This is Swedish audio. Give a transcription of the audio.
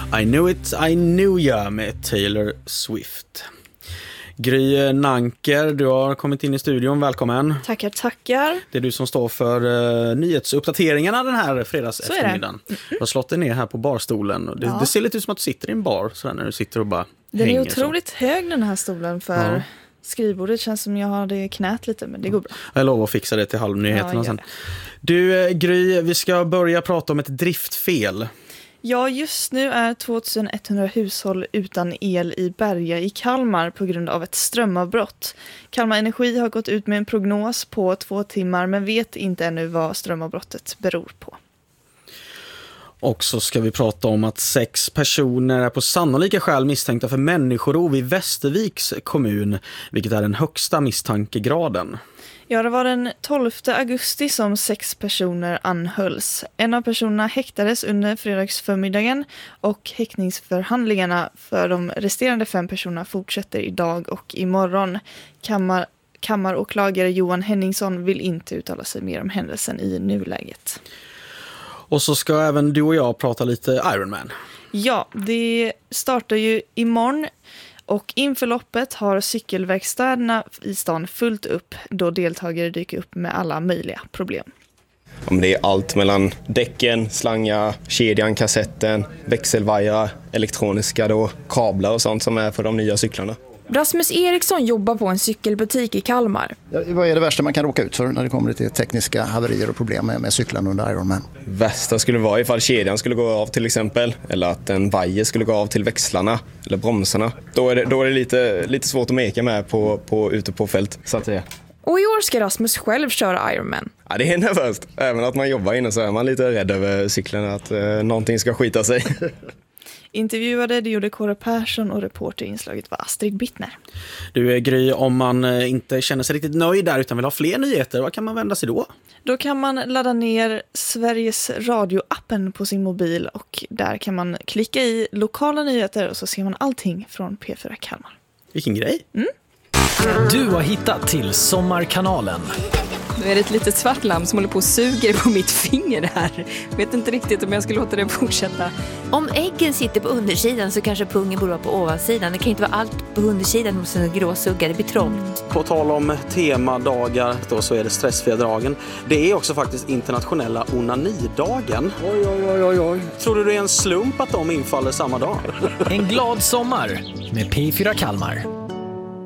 I Knew It, I Knew Ya med Taylor Swift. Gry Nanker, du har kommit in i studion, välkommen. Tackar. Det är du som står för nyhetsuppdateringarna den här fredagseftermiddagen. Du har slått dig ner här på barstolen. Det ser lite ut som att du sitter i en bar sådär, när du sitter och bara den hänger. är otroligt hög den här stolen för skrivbordet. Känns som jag har det i knät lite, men det går bra. Jag lovar att fixa det till halvnyheterna sen. Du Gry, vi ska börja prata om ett driftfel. Ja, just nu är 2100 hushåll utan el i Berga i Kalmar på grund av ett strömavbrott. Kalmar Energi har gått ut med en prognos på 2 timmar men vet inte ännu vad strömavbrottet beror på. Och så ska vi prata om att 6 personer är på sannolika skäl misstänkta för människorov i Västerviks kommun, vilket är den högsta misstankegraden. Ja, det var den 12 augusti som 6 personer anhölls. En av personerna häktades under fredagsförmiddagen och häktningsförhandlingarna för de resterande 5 personerna fortsätter idag och imorgon. Kammaråklagare Johan Henningsson vill inte uttala sig mer om händelsen i nuläget. Och så ska även du och jag prata lite Ironman. Ja, det startar ju imorgon. Och inför loppet har cykelverkstäderna i stan fullt upp då deltagare dyker upp med alla möjliga problem. Det är allt mellan däcken, slangar, kedjan, kassetten, växelvajrar, elektroniska kablar och sånt som är på de nya cyklarna. Rasmus Eriksson jobbar på en cykelbutik i Kalmar. Ja, vad är det värsta man kan råka ut för när det kommer till tekniska haverier och problem med cyklarna under Ironman? Värsta skulle vara ifall kedjan skulle gå av till exempel, eller att en vajer skulle gå av till växlarna eller bromsarna. Då är det lite svårt att meka med ute på fält, så att säga. Och i år ska Rasmus själv köra Ironman. Ja, det är nervöst. Även att man jobbar inne så är man lite rädd över cyklarna, att någonting ska skita sig. Intervjuade det gjorde Kåre Persson och reporterinslaget var Astrid Bittner. Du är Gry, om man inte känner sig riktigt nöjd där utan vill ha fler nyheter, vad kan man vända sig då? Då kan man ladda ner Sveriges Radio-appen på sin mobil och där kan man klicka i lokala nyheter och så ser man allting från P4 Kalmar. Vilken grej! Du har hittat till Sommarkanalen. Nu är det ett litet svart lamm som håller på och suger på mitt finger här. Vet inte riktigt om jag ska låta det fortsätta. Om äggen sitter på undersidan så kanske pungen borde vara på ovansidan. Det kan inte vara allt på undersidan hos en gråsugga, det blir trångt. På tal om temadagar då, så är det stressfria dagen. Det är också faktiskt internationella onanidagen. Oj. Tror du det är en slump att de infaller samma dag? En glad sommar med P4 Kalmar.